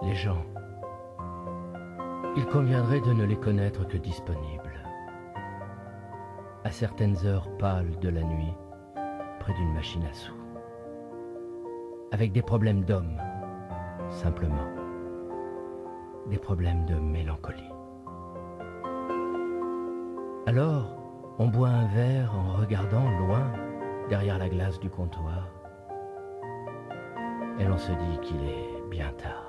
Les gens, il conviendrait de ne les connaître que disponibles, à certaines heures pâles de la nuit, près d'une machine à sous, avec des problèmes d'hommes, simplement, des problèmes de mélancolie. Alors, on boit un verre en regardant loin, derrière la glace du comptoir, et l'on se dit qu'il est bien tard.